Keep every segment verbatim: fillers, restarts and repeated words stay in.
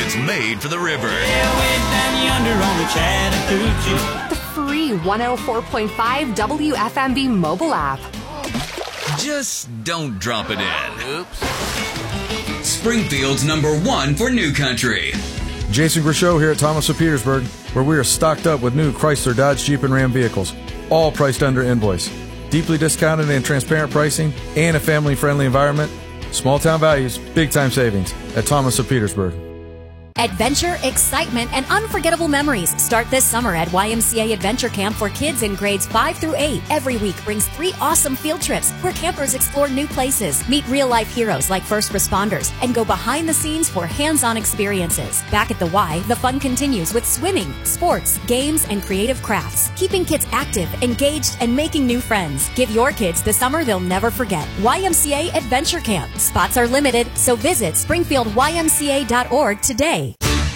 it's made for the river. Yeah, way down yonder on the Chattahoochee. The free one oh four point five W F M B mobile app. Just don't drop it in. Oops. Springfield's number one for new country. Jason Grishow here at Thomas of Petersburg, where we are stocked up with new Chrysler, Dodge, Jeep, and Ram vehicles, all priced under invoice. Deeply discounted and transparent pricing, and a family-friendly environment. Small town values, big time savings at Thomas of Petersburg. Adventure, excitement, and unforgettable memories start this summer at Y M C A Adventure Camp for kids in grades five through eight. Every week brings three awesome field trips where campers explore new places, meet real-life heroes like first responders, and go behind the scenes for hands-on experiences. Back at the Y, the fun continues with swimming, sports, games, and creative crafts, keeping kids active, engaged, and making new friends. Give your kids the summer they'll never forget. Y M C A Adventure Camp. Spots are limited, so visit springfield y m c a dot org today.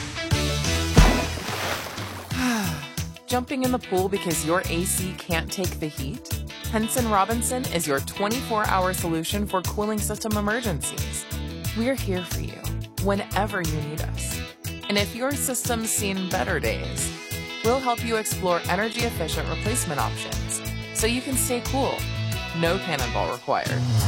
Jumping in the pool because your A C can't take the heat? Henson Robinson is your twenty-four hour solution for cooling system emergencies. We're here for you whenever you need us. And if your system's seen better days, we'll help you explore energy-efficient replacement options so you can stay cool. No cannonball required.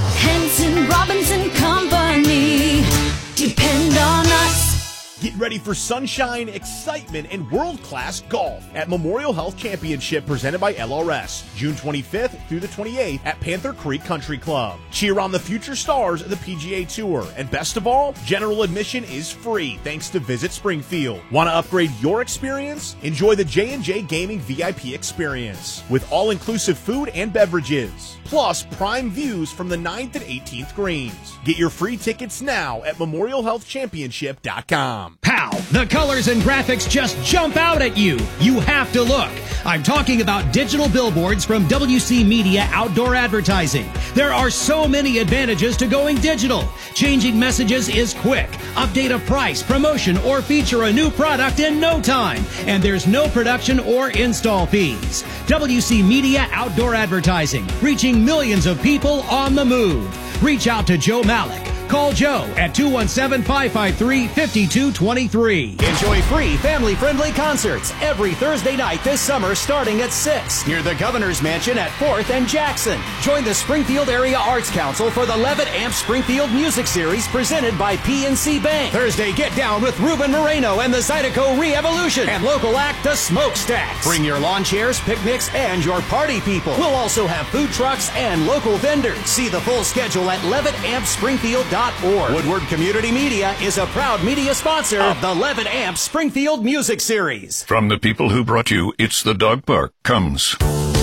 Henson Robinson Company. Depend on us. Get ready for sunshine, excitement, and world-class golf at Memorial Health Championship presented by L R S, June twenty-fifth through the twenty-eighth at Panther Creek Country Club. Cheer on the future stars of the P G A Tour, and best of all, general admission is free thanks to Visit Springfield. Want to upgrade your experience? Enjoy the J and J Gaming V I P experience with all-inclusive food and beverages, plus prime views from the ninth and eighteenth greens. Get your free tickets now at memorial health championship dot com. Pow! The colors and graphics just jump out at you. You have to look. I'm talking about digital billboards from W C Media Outdoor Advertising. There are so many advantages to going digital. Changing messages is quick. Update a price, promotion, or feature a new product in no time. And there's no production or install fees. W C Media Outdoor Advertising, reaching millions of people on the move. Reach out to Joe Malik. Call Joe at two one seven, five five three, five two two three. Enjoy free family-friendly concerts every Thursday night this summer starting at six near the Governor's Mansion at fourth and Jackson. Join the Springfield Area Arts Council for the Levitt Amp Springfield Music Series presented by P N C Bank. Thursday, get down with Ruben Moreno and the Zydeco Re-Evolution and local act The Smokestacks. Bring your lawn chairs, picnics, and your party people. We'll also have food trucks and local vendors. See the full schedule at levitt amp springfield dot org. Woodward Community Media is a proud media sponsor of the Levitt Amp Springfield Music Series. From the people who brought you It's the Dog Park comes